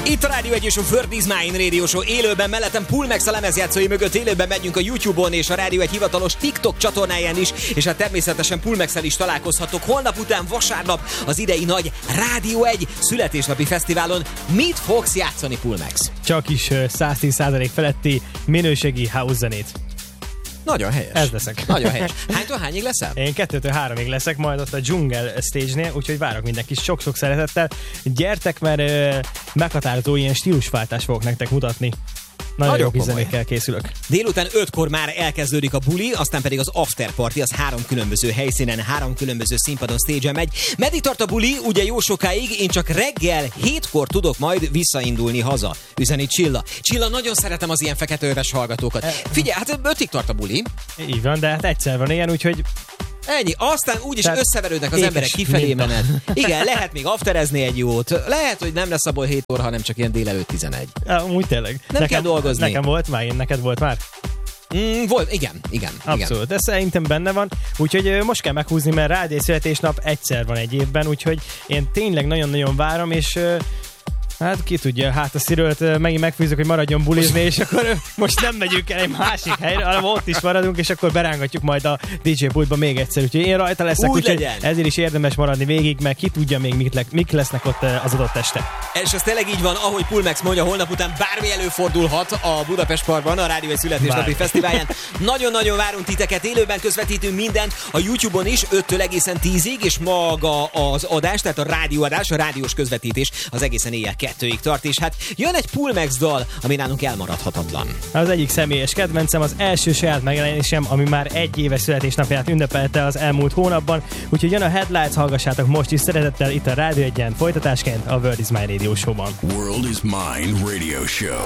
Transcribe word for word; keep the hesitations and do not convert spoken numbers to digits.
Itt a Rádió egy és a World is Mine Radio Show élőben, mellettem Pulmex a lemezjátszói mögött, élőben megyünk a YouTube-on és a Rádió egy hivatalos TikTok csatornáján is, és hát természetesen Pulmex-el is találkozhatok holnap után vasárnap az idei nagy Rádió egy születésnapi fesztiválon. Mit fogsz játszani, Pulmex? Csak is száz tíz százalék feletti minőségi house zenét. Nagyon helyes. Ez leszek. Nagyon helyes. Hánytól hányig leszel? Én kettőtől háromig leszek, majd ott a Dzsungel stage-nél, úgyhogy várok mindenkit sok-sok szeretettel. Gyertek, mert ö, meghatározó ilyen stílusváltást fogok nektek mutatni. Nagyon, Nagyon jó zenékkel készülök. Délután ötkor már elkezdődik a buli, aztán pedig az after party, az három különböző helyszínen, három különböző színpadon, stage-en megy. Meddig tart a buli? Ugye jó sokáig, én csak reggel hétkor tudok majd visszaindulni haza, üzeni Csilla. Csilla, nagyon szeretem az ilyen feketeöves hallgatókat. Figyelj, hát ötig tart a buli. Így van, de hát egyszer van ilyen, úgyhogy... Ennyi, aztán úgyis Tehát összeverődnek az emberek kifelé menet. Igen, lehet még afterezni egy jót. Lehet, hogy nem lesz abból hét óra, hanem csak ilyen délelőtt tizenegy. Amúgy tényleg. Nem nekem, kell dolgozni. Nekem volt már, én neked volt már? Mm, volt, igen, igen. Abszolút, igen. Ez szerintem benne van. Úgyhogy most kell meghúzni, mert Rádió születésnap egyszer van egy évben, úgyhogy én tényleg nagyon-nagyon várom, és... Hát ki tudja, hát a Szirölt megint megfűzök, hogy maradjon bulizni, és akkor most nem megyünk el egy másik helyre, hanem ott is maradunk, és akkor berángatjuk majd a dé dzsé pultba még egyszer. Úgyhogy én rajta leszek, úgy úgyhogy legyen. Ezért is érdemes maradni végig, meg ki tudja még mik, le, mik lesznek ott az adott este. És ez tényleg így van, ahogy Pulmex mondja, holnap után bármi előfordulhat a Budapest Parkban, a Rádió egy születésnapi fesztiválján. Nagyon-nagyon várunk titeket, élőben közvetítünk mindent, a YouTube-on is öttől egészen tízig, és maga az adás, tehát a rádióadás, a rádiós közvetítés az egészen éjjel kettőig tart, és hát jön egy Pulmex dal, ami nálunk elmaradhatatlan. Az egyik személyes kedvencem, az első saját megjelenésem, ami már egy éves születésnapját ünnepelte az elmúlt hónapban, úgyhogy jön a Headlights, hallgassátok most is szeretettel itt a Rádió egyen folytatásként a World is Mine Radio Show-ban. World is Mine Radio Show.